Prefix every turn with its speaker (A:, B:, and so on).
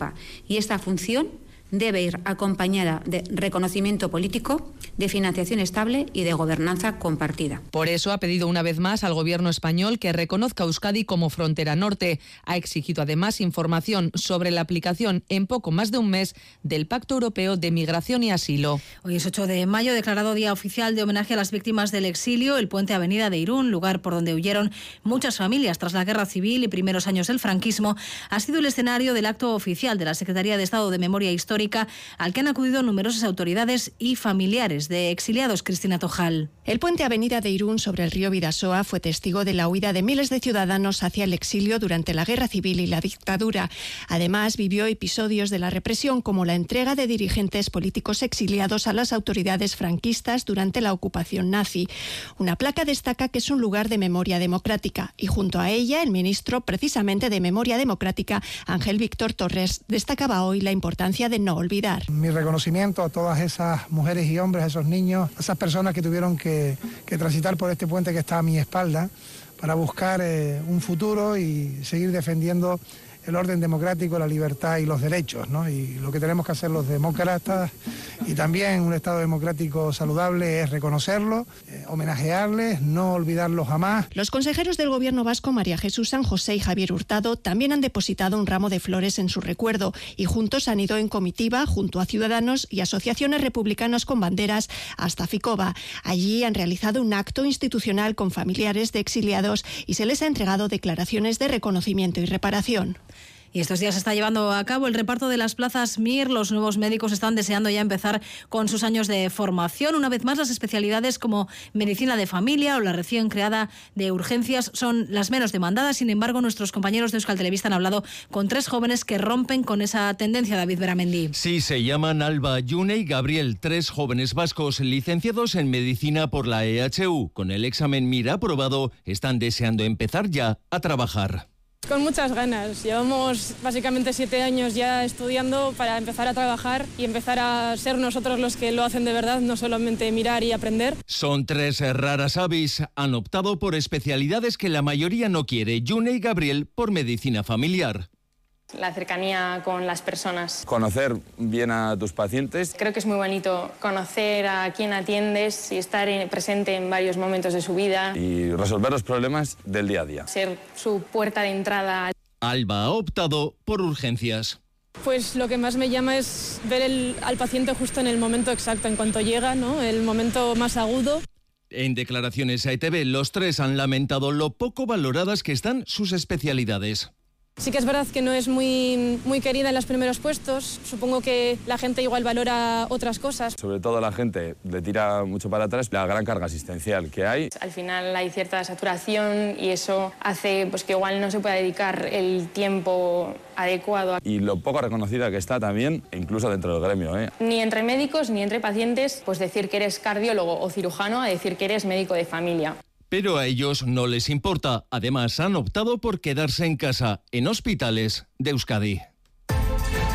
A: Y esta función debe ir acompañada de reconocimiento político, de financiación estable y de gobernanza compartida.
B: Por eso ha pedido una vez más al Gobierno español que reconozca a Euskadi como frontera norte. Ha exigido además información sobre la aplicación en poco más de un mes del Pacto Europeo de Migración y Asilo.
C: Hoy es 8 de mayo, declarado Día Oficial de Homenaje a las Víctimas del Exilio. El puente Avenida de Irún, lugar por donde huyeron muchas familias tras la Guerra Civil y primeros años del franquismo, ha sido el escenario del acto oficial de la Secretaría de Estado de Memoria Histórica, al que han acudido numerosas autoridades y familiares de exiliados. Cristina Tojal.
D: El puente Avenida de Irún sobre el río Bidasoa fue testigo de la huida de miles de ciudadanos hacia el exilio durante la Guerra Civil y la dictadura. Además, vivió episodios de la represión, como la entrega de dirigentes políticos exiliados a las autoridades franquistas durante la ocupación nazi. Una placa destaca que es un lugar de memoria democrática y junto a ella el ministro precisamente de Memoria Democrática, Ángel Víctor Torres, destacaba hoy la importancia de no olvidar.
E: Mi reconocimiento a todas esas mujeres y hombres, a esos niños, a esas personas que tuvieron que transitar por este puente que está a mi espalda para buscar un futuro y seguir defendiendo el orden democrático, la libertad y los derechos, ¿no? Y lo que tenemos que hacer los demócratas y también un Estado democrático saludable es reconocerlo, homenajearles, no olvidarlos jamás.
D: Los consejeros del Gobierno vasco, María Jesús San José y Javier Hurtado, también han depositado un ramo de flores en su recuerdo y juntos han ido en comitiva junto a ciudadanos y asociaciones republicanas con banderas hasta Ficova. Allí han realizado un acto institucional con familiares de exiliados y se les ha entregado declaraciones de reconocimiento y reparación.
C: Y estos días se está llevando a cabo el reparto de las plazas MIR. Los nuevos médicos están deseando ya empezar con sus años de formación. Una vez más, las especialidades como medicina de familia o la recién creada de urgencias son las menos demandadas. Sin embargo, nuestros compañeros de Euskal Telebista han hablado con 3 jóvenes que rompen con esa tendencia. David Beramendi.
F: Sí, se llaman Alba, Yune y Gabriel, 3 jóvenes vascos licenciados en medicina por la EHU. Con el examen MIR aprobado, están deseando empezar ya a trabajar.
G: Con muchas ganas. Llevamos básicamente 7 años ya estudiando para empezar a trabajar y empezar a ser nosotros los que lo hacen de verdad, no solamente mirar y aprender.
F: Son 3 raras avis. Han optado por especialidades que la mayoría no quiere. Yune y Gabriel por medicina familiar.
H: La cercanía con las personas.
I: Conocer bien a tus pacientes.
H: Creo que es muy bonito conocer a quién atiendes y estar presente en varios momentos de su vida.
I: Y resolver los problemas del día a día.
H: Ser su puerta de entrada.
F: Alba ha optado por urgencias.
G: Pues lo que más me llama es ver al paciente justo en el momento exacto, en cuanto llega, ¿no? El momento más agudo.
F: En declaraciones a ETV, los 3 han lamentado lo poco valoradas que están sus especialidades.
G: Sí que es verdad que no es muy querida en los primeros puestos. Supongo que la gente igual valora otras cosas.
I: Sobre todo la gente le tira mucho para atrás la gran carga asistencial que hay.
H: Al final hay cierta saturación y eso hace pues, que igual no se pueda dedicar el tiempo adecuado.
I: Y lo poco reconocida que está también, incluso dentro del gremio.
H: Ni entre médicos ni entre pacientes, pues decir que eres cardiólogo o cirujano a decir que eres médico de familia.
F: Pero a ellos no les importa. Además, han optado por quedarse en casa, en hospitales de Euskadi.